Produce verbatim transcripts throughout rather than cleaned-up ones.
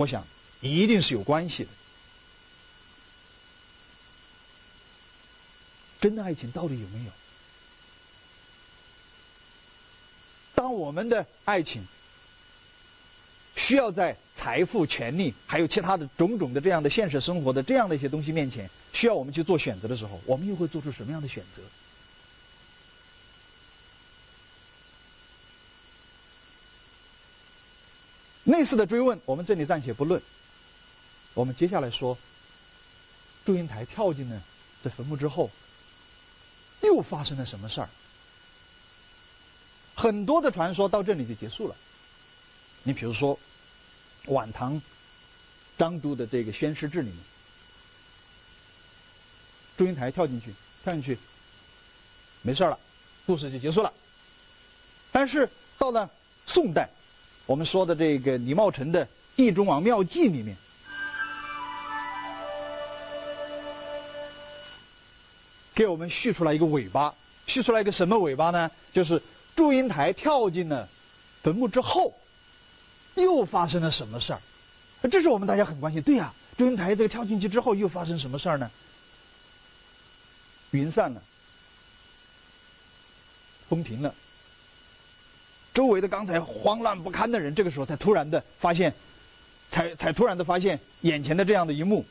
我想一定是有关系的。真的爱情到底有没有？当我们的爱情需要在财富、权利，还有其他的种种的这样的现实生活的这样的一些东西面前，需要我们去做选择的时候，我们又会做出什么样的选择？类似的追问，我们这里暂且不论。我们接下来说，祝英台跳进了这坟墓之后，又发生了什么事儿？很多的传说到这里就结束了。你比如说，晚唐张都的这个宣师志里面，祝英台跳进去，跳进去，没事了，故事就结束了。但是到了宋代，我们说的这个李茂成的《易中王妙记》里面，给我们续出来一个尾巴，续出来一个什么尾巴呢？就是祝英台跳进了坟墓之后，又发生了什么事儿？这是我们大家很关心。对呀、啊，祝英台这个跳进去之后又发生什么事儿呢？云散了，风停了，周围的刚才慌乱不堪的人，这个时候才突然的发现，才才突然的发现眼前的这样的一幕，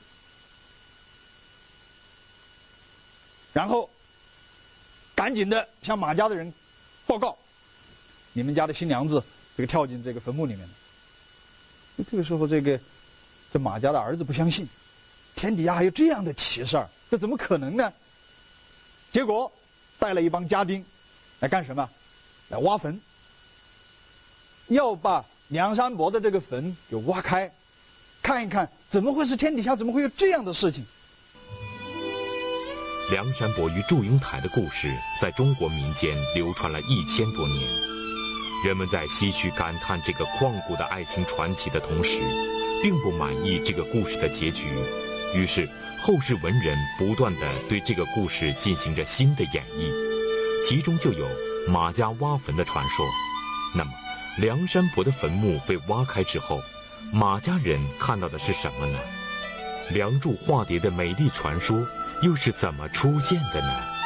然后赶紧的向马家的人报告，你们家的新娘子这个跳进这个坟墓里面了。这个时候，这个这马家的儿子不相信，天底下还有这样的奇事儿，这怎么可能呢？结果带了一帮家丁来干什么？来挖坟，要把梁山伯的这个坟给挖开，看一看怎么会是天底下怎么会有这样的事情。 梁山伯与祝英台的故事在中国民间流传了一千多年，人们在唏嘘感叹这个旷古的爱情传奇的同时，并不满意这个故事的结局，于是后世文人不断地对这个故事进行着新的演绎，其中就有马家挖坟的传说。那么梁山伯的坟墓被挖开之后，马家人看到的是什么呢？梁祝化蝶的美丽传说又是怎么出现的呢？